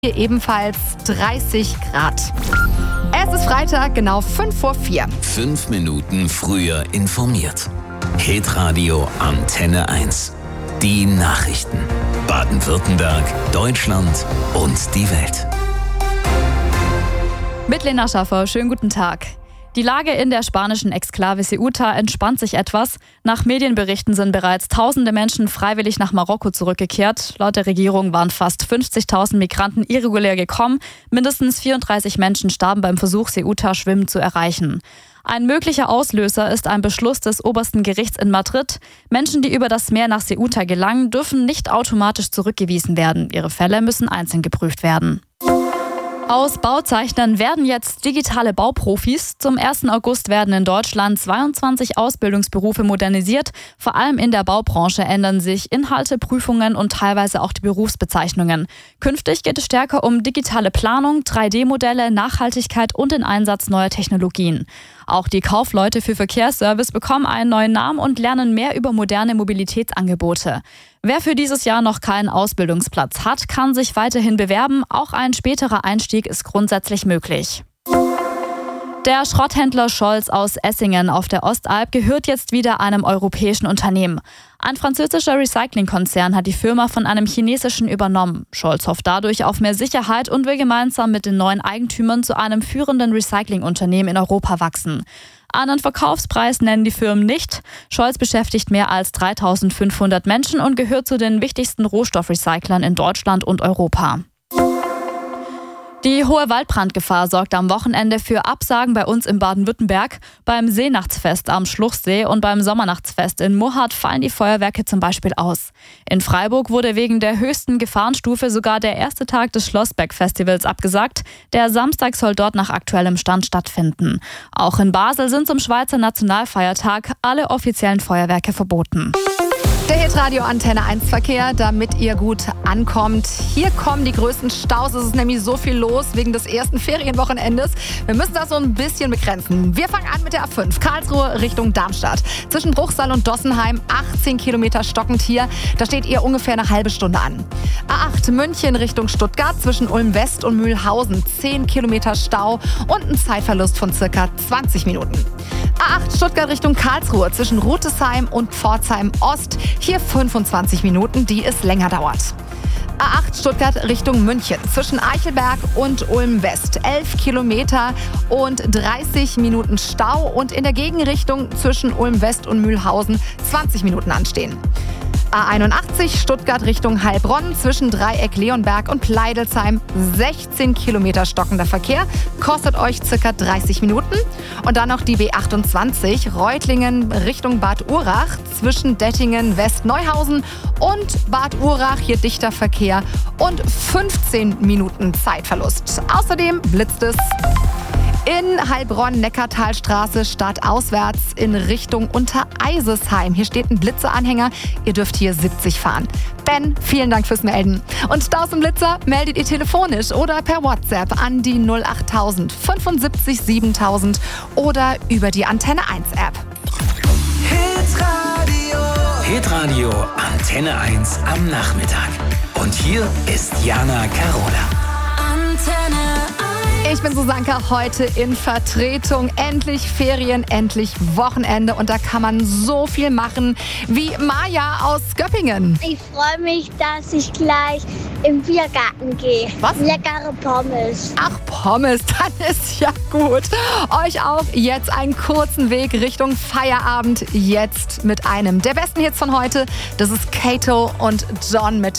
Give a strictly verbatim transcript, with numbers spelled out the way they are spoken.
Hier ebenfalls dreißig Grad. Es ist Freitag, genau fünf vor vier. Fünf Minuten früher informiert. Hitradio Antenne eins. Die Nachrichten. Baden-Württemberg, Deutschland und die Welt. Mit Lena Schaffer, schönen guten Tag. Die Lage in der spanischen Exklave Ceuta entspannt sich etwas. Nach Medienberichten sind bereits tausende Menschen freiwillig nach Marokko zurückgekehrt. Laut der Regierung waren fast fünfzigtausend Migranten irregulär gekommen. Mindestens vierunddreißig Menschen starben beim Versuch, Ceuta schwimmend zu erreichen. Ein möglicher Auslöser ist ein Beschluss des obersten Gerichts in Madrid. Menschen, die über das Meer nach Ceuta gelangen, dürfen nicht automatisch zurückgewiesen werden. Ihre Fälle müssen einzeln geprüft werden. Aus Bauzeichnern werden jetzt digitale Bauprofis. Zum ersten August werden in Deutschland zweiundzwanzig Ausbildungsberufe modernisiert. Vor allem in der Baubranche ändern sich Inhalte, Prüfungen und teilweise auch die Berufsbezeichnungen. Künftig geht es stärker um digitale Planung, drei D Modelle, Nachhaltigkeit und den Einsatz neuer Technologien. Auch die Kaufleute für Verkehrsservice bekommen einen neuen Namen und lernen mehr über moderne Mobilitätsangebote. Wer für dieses Jahr noch keinen Ausbildungsplatz hat, kann sich weiterhin bewerben. Auch ein späterer Einstieg ist grundsätzlich möglich. Der Schrotthändler Scholz aus Essingen auf der Ostalb gehört jetzt wieder einem europäischen Unternehmen. Ein französischer Recyclingkonzern hat die Firma von einem chinesischen übernommen. Scholz hofft dadurch auf mehr Sicherheit und will gemeinsam mit den neuen Eigentümern zu einem führenden Recyclingunternehmen in Europa wachsen. Einen Verkaufspreis nennen die Firmen nicht. Scholz beschäftigt mehr als dreitausendfünfhundert Menschen und gehört zu den wichtigsten Rohstoffrecyclern in Deutschland und Europa. Die hohe Waldbrandgefahr sorgt am Wochenende für Absagen bei uns in Baden-Württemberg. Beim Seenachtsfest am Schluchsee und beim Sommernachtsfest in Murrhardt fallen die Feuerwerke zum Beispiel aus. In Freiburg wurde wegen der höchsten Gefahrenstufe sogar der erste Tag des Schlossberg-Festivals abgesagt. Der Samstag soll dort nach aktuellem Stand stattfinden. Auch in Basel sind zum Schweizer Nationalfeiertag alle offiziellen Feuerwerke verboten. Der Hitradio Antenne eins Verkehr, damit ihr gut ankommt. Hier kommen die größten Staus. Es ist nämlich so viel los wegen des ersten Ferienwochenendes. Wir müssen das so ein bisschen begrenzen. Wir fangen an mit der A fünf, Karlsruhe Richtung Darmstadt. Zwischen Bruchsal und Dossenheim achtzehn Kilometer stockend hier. Da steht ihr ungefähr eine halbe Stunde an. A acht München Richtung Stuttgart zwischen Ulm West und Mühlhausen. zehn Kilometer Stau und ein Zeitverlust von circa zwanzig Minuten. A acht Stuttgart Richtung Karlsruhe zwischen Rutesheim und Pforzheim Ost. Hier fünfundzwanzig Minuten, die es länger dauert. A acht Stuttgart Richtung München zwischen Eichelberg und Ulm West. elf Kilometer und dreißig Minuten Stau und in der Gegenrichtung zwischen Ulm West und Mühlhausen zwanzig Minuten anstehen. A einundachtzig Stuttgart Richtung Heilbronn zwischen Dreieck Leonberg und Pleidelsheim. sechzehn Kilometer stockender Verkehr, kostet euch circa dreißig Minuten. Und dann noch die B achtundzwanzig Reutlingen Richtung Bad Urach zwischen Dettingen West-Neuhausen und Bad Urach. Hier dichter Verkehr und fünfzehn Minuten Zeitverlust. Außerdem blitzt es in Heilbronn-Neckartalstraße stadtauswärts in Richtung Untereisesheim. Hier steht ein Blitzeranhänger. Ihr dürft hier siebzig fahren. Ben, vielen Dank fürs Melden. Und Staus und Blitzer meldet ihr telefonisch oder per WhatsApp an die null achttausend fünfundsiebzig siebentausend oder über die Antenne eins App. Hitradio. Hitradio Antenne eins am Nachmittag. Und hier ist Jana Carola. Antenne Ich bin Susanka, heute in Vertretung. Endlich Ferien, endlich Wochenende und da kann man so viel machen wie Maja aus Göppingen. Ich freue mich, dass ich gleich im Biergarten gehe. Was? Leckere Pommes. Ach, Pommes, dann ist ja gut. Euch auch jetzt einen kurzen Weg Richtung Feierabend. Jetzt mit einem der besten Hits von heute. Das ist Kato und John mit